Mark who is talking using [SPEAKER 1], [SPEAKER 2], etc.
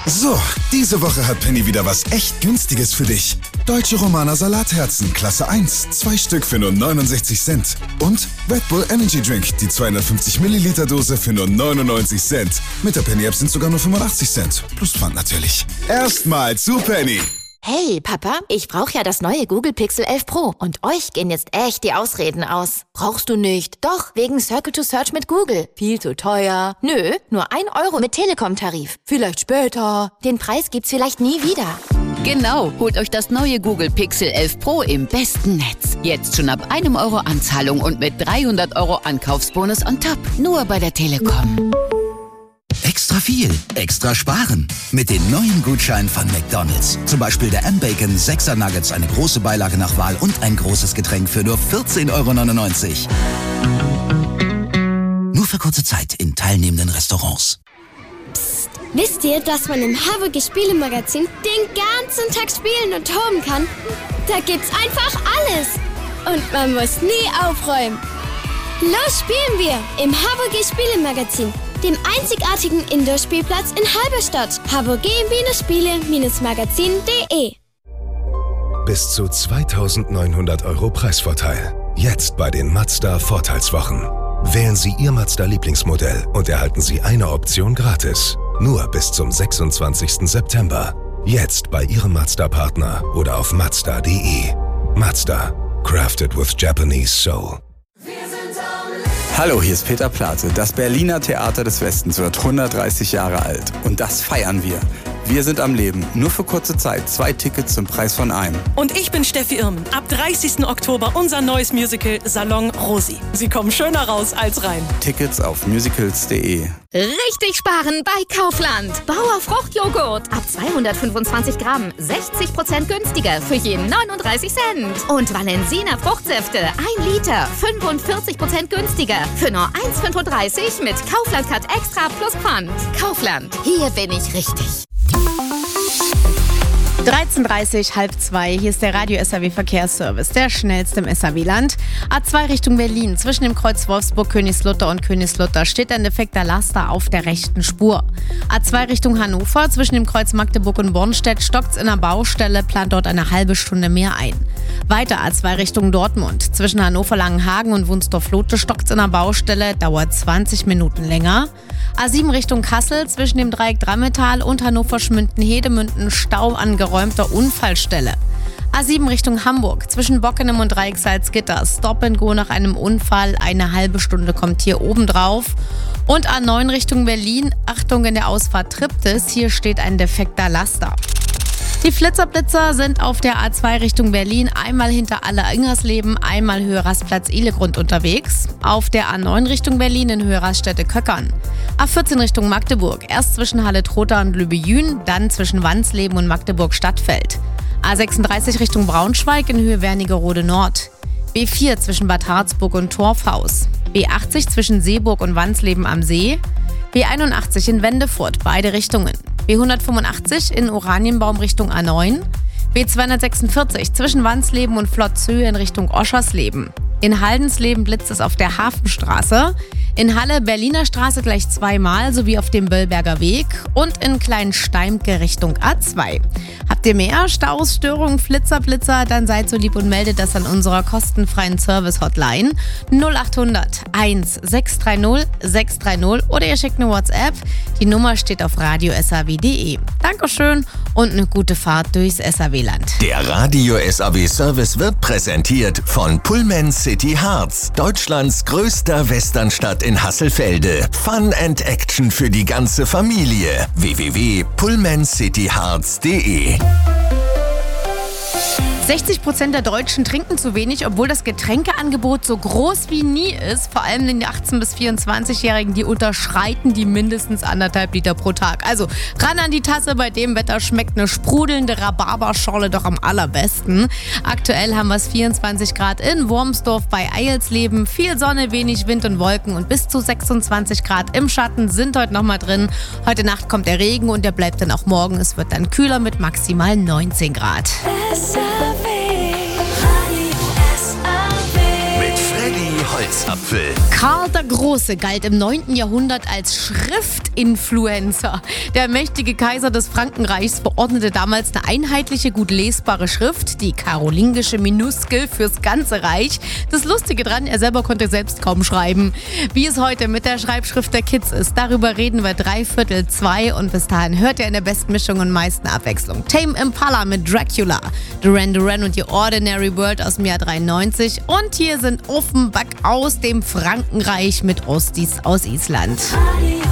[SPEAKER 1] So, diese Woche hat Penny wieder was echt Günstiges für dich. Deutsche Romaner Salatherzen, Klasse 1, 2 Stück für nur 69 Cent. Und Red Bull Energy Drink, die 250 Milliliter Dose für nur 99 Cent. Mit der Penny App sind sogar nur 85 Cent. Plus Pfand natürlich. Erstmal zu Penny.
[SPEAKER 2] Hey, Papa, ich brauche ja das neue Google Pixel 11 Pro. Und euch gehen jetzt echt die Ausreden aus. Brauchst du nicht. Doch, wegen Circle to Search mit Google. Viel zu teuer. Nö, nur 1 Euro mit Telekom-Tarif. Vielleicht später. Den Preis gibt's vielleicht nie wieder.
[SPEAKER 3] Genau, holt euch das neue Google Pixel 11 Pro im besten Netz. Jetzt schon ab 1 Euro Anzahlung und mit 300 Euro Ankaufsbonus on top. Nur bei der Telekom.
[SPEAKER 4] Extra viel, extra sparen. Mit den neuen Gutscheinen von McDonald's. Zum Beispiel der M-Bacon 6er Nuggets, eine große Beilage nach Wahl und ein großes Getränk für nur 14,99 €. Nur für kurze Zeit in teilnehmenden Restaurants.
[SPEAKER 5] Psst, wisst ihr, dass man im Havergy Spielemagazin den ganzen Tag spielen und toben kann? Da gibt's einfach alles. Und man muss nie aufräumen. Los spielen wir im Havergy Spielemagazin, dem einzigartigen Indoor-Spielplatz in Halberstadt. havergy-spiele-magazin.de.
[SPEAKER 6] Bis zu 2.900 € Preisvorteil. Jetzt bei den Mazda Vorteilswochen. Wählen Sie Ihr Mazda-Lieblingsmodell und erhalten Sie eine Option gratis. Nur bis zum 26. September. Jetzt bei Ihrem Mazda-Partner oder auf Mazda.de. Mazda. Crafted with Japanese Soul.
[SPEAKER 7] Hallo, hier ist Peter Plate. Das Berliner Theater des Westens wird 130 Jahre alt. Und das feiern wir. Wir sind am Leben. Nur für kurze Zeit. 2 Tickets zum Preis von einem.
[SPEAKER 8] Und ich bin Steffi Irmen. Ab 30. Oktober unser neues Musical Salon Rosi. Sie kommen schöner raus als rein.
[SPEAKER 7] Tickets auf musicals.de.
[SPEAKER 9] Richtig sparen bei Kaufland. Bauer Fruchtjoghurt. Ab 225 Gramm. 60% günstiger für je 39 Cent. Und Valensina Fruchtsäfte. 1 Liter. 45% günstiger für nur 1,35 mit Kaufland Cut Extra plus Pfand. Kaufland. Hier bin ich richtig.
[SPEAKER 10] 13:30, 1:30. Hier ist der Radio-SAW-Verkehrsservice, der schnellste im SAW-Land. A2 Richtung Berlin, zwischen dem Kreuz Wolfsburg, Königslutter und Königslutter steht ein defekter Laster auf der rechten Spur. A2 Richtung Hannover, zwischen dem Kreuz Magdeburg und Bornstedt stockt's in der Baustelle, plant dort eine halbe Stunde mehr ein. Weiter A2 Richtung Dortmund, zwischen Hannover-Langenhagen und Wunsdorf-Lotte stockt's in der Baustelle, dauert 20 Minuten länger. A7 Richtung Kassel, zwischen dem Dreieck Drammetal und Hannover-Schmünden-Hedemünden Stau an geräumter Unfallstelle. A7 Richtung Hamburg, zwischen Bockenem und Dreieck Salzgitter, Stop and Go nach einem Unfall, eine halbe Stunde kommt hier oben drauf. Und A9 Richtung Berlin, Achtung in der Ausfahrt Triptis, hier steht ein defekter Laster. Die Flitzerblitzer sind auf der A2 Richtung Berlin einmal hinter Aller-Ingersleben, einmal Höhe Rastplatz Ihlegrund unterwegs. Auf der A9 Richtung Berlin in Höhe Raststätte Köckern. A14 Richtung Magdeburg, erst zwischen Halle-Trotha und Lübejün, dann zwischen Wansleben und Magdeburg-Stadtfeld. A36 Richtung Braunschweig in Höhe Wernigerode Nord. B4 zwischen Bad Harzburg und Torfhaus. B80 zwischen Seeburg und Wansleben am See. B81 in Wendefurt, beide Richtungen. B185 in Oranienbaum Richtung A9. B246 zwischen Wansleben und Flottshöhe in Richtung Oschersleben. In Haldensleben blitzt es auf der Hafenstraße. In Halle Berliner Straße gleich 2-mal sowie auf dem Böllberger Weg und in Kleinsteimke Richtung A2. Habt ihr mehr Staus, Störungen, Blitzer, dann seid so lieb und meldet das an unserer kostenfreien Service-Hotline 0800 1630 630 oder ihr schickt eine WhatsApp. Die Nummer steht auf radio-saw.de. Dankeschön und eine gute Fahrt durchs SAW-Land.
[SPEAKER 11] Der Radio-SAW-Service wird präsentiert von Pullman City Harz, Deutschlands größter Westernstadt in Hasselfelde. Fun and Action für die ganze Familie. www.pullmancityharz.de
[SPEAKER 10] 60% der Deutschen trinken zu wenig, obwohl das Getränkeangebot so groß wie nie ist. Vor allem die 18- bis 24-Jährigen, die unterschreiten die mindestens 1,5 Liter pro Tag. Also ran an die Tasse, bei dem Wetter schmeckt eine sprudelnde Rhabarberschorle doch am allerbesten. Aktuell haben wir es 24 Grad in Wormsdorf bei Eilsleben. Viel Sonne, wenig Wind und Wolken und bis zu 26 Grad im Schatten sind heute nochmal drin. Heute Nacht kommt der Regen und der bleibt dann auch morgen. Es wird dann kühler mit maximal 19 Grad.
[SPEAKER 11] Mit Freddy Adelsapfel.
[SPEAKER 10] Karl der Große galt im 9. Jahrhundert als Schriftinfluencer. Der mächtige Kaiser des Frankenreichs verordnete damals eine einheitliche, gut lesbare Schrift, die karolingische Minuskel fürs ganze Reich. Das Lustige dran, er selber konnte selbst kaum schreiben. Wie es heute mit der Schreibschrift der Kids ist, darüber reden wir 3/4 und bis dahin hört ihr in der besten Mischung und meisten Abwechslung Tame Impala mit Dracula, Duran Duran und die Ordinary World aus dem Jahr 93 und hier sind Offenbach aus dem Frankenreich mit Ostis aus Island.